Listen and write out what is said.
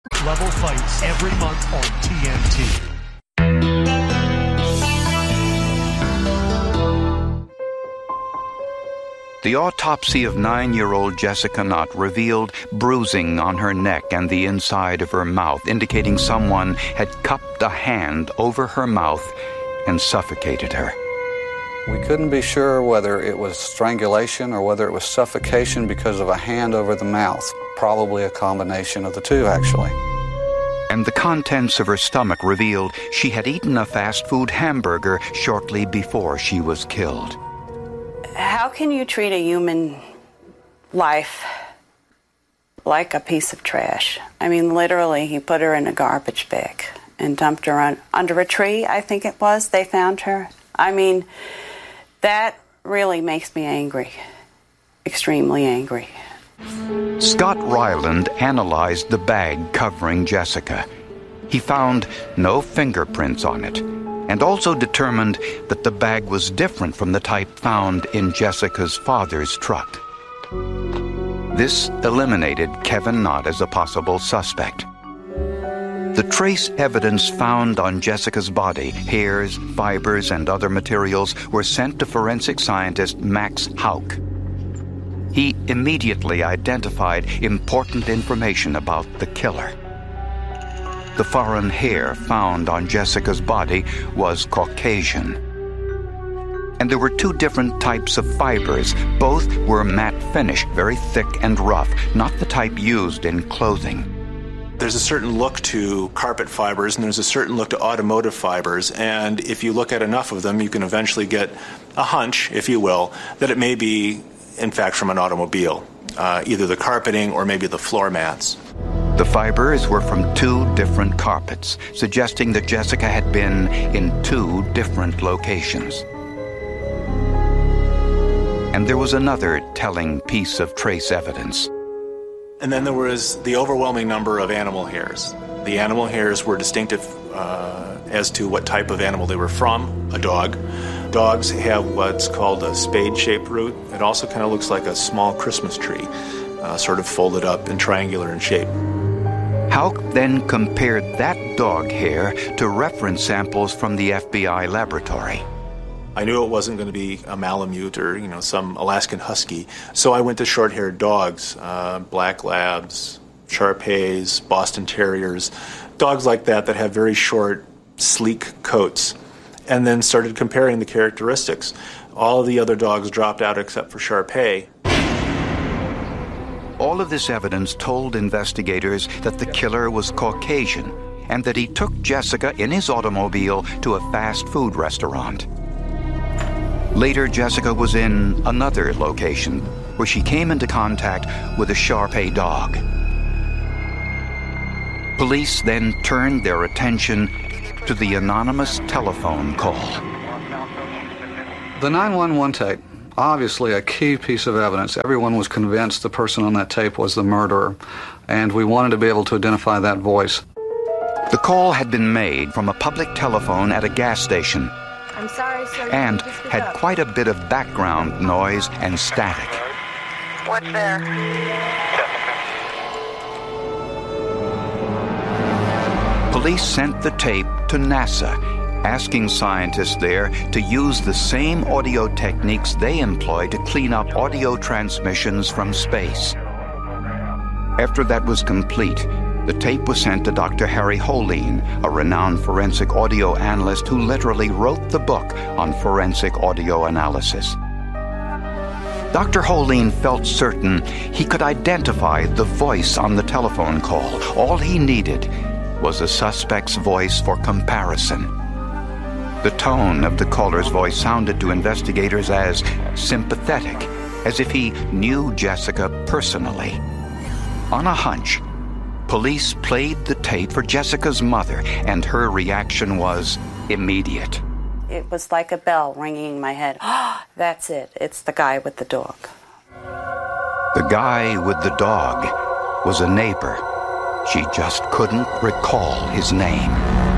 Level fights every month on TNT. The autopsy of 9-year-old Jessica Nutt revealed bruising on her neck and the inside of her mouth, indicating someone had cupped a hand over her mouth and suffocated her. We couldn't be sure whether it was strangulation or whether it was suffocation because of a hand over the mouth. Probably a combination of the two, actually. And the contents of her stomach revealed she had eaten a fast food hamburger shortly before she was killed. How can you treat a human life like a piece of trash? I mean, literally, he put her in a garbage bag and dumped her under a tree, I think it was. They found her. I mean, that really makes me angry, extremely angry. Scott Ryland analyzed the bag covering Jessica. He found no fingerprints on it, and also determined that the bag was different from the type found in Jessica's father's truck. This eliminated Kevin Nutt as a possible suspect. The trace evidence found on Jessica's body, hairs, fibers, and other materials, were sent to forensic scientist Max Hauck. He immediately identified important information about the killer. The foreign hair found on Jessica's body was Caucasian. And there were two different types of fibers. Both were matte finish, very thick and rough, not the type used in clothing. There's a certain look to carpet fibers, and there's a certain look to automotive fibers, and if you look at enough of them, you can eventually get a hunch, if you will, that it may be, in fact, from an automobile, either the carpeting or maybe the floor mats. The fibers were from two different carpets, suggesting that Jessica had been in two different locations. And there was another telling piece of trace evidence. And then there was the overwhelming number of animal hairs. The animal hairs were distinctive as to what type of animal they were from, a dog. Dogs have what's called a spade-shaped root. It also kind of looks like a small Christmas tree, sort of folded up and triangular in shape. Hauck then compared that dog hair to reference samples from the FBI laboratory. I knew it wasn't going to be a Malamute or, some Alaskan Husky, so I went to short-haired dogs, Black Labs, Shar-Peis, Boston Terriers, dogs like that have very short, sleek coats, and then started comparing the characteristics. All of the other dogs dropped out except for Shar-Pei. All of this evidence told investigators that the killer was Caucasian and that he took Jessica in his automobile to a fast food restaurant. Later, Jessica was in another location where she came into contact with a Shar-Pei dog. Police then turned their attention to the anonymous telephone call. The 911 tape, obviously a key piece of evidence. Everyone was convinced the person on that tape was the murderer, and we wanted to be able to identify that voice. The call had been made from a public telephone at a gas station. I'm sorry, sir. And had quite a bit of background noise and static. What's there? Police sent the tape to NASA, asking scientists there to use the same audio techniques they employ to clean up audio transmissions from space. After that was complete, the tape was sent to Dr. Harry Holeen, a renowned forensic audio analyst who literally wrote the book on forensic audio analysis. Dr. Holeen felt certain he could identify the voice on the telephone call. All he needed was a suspect's voice for comparison. The tone of the caller's voice sounded to investigators as sympathetic, as if he knew Jessica personally. On a hunch, police played the tape for Jessica's mother, and her reaction was immediate. It was like a bell ringing in my head. That's it. It's the guy with the dog. The guy with the dog was a neighbor. She just couldn't recall his name.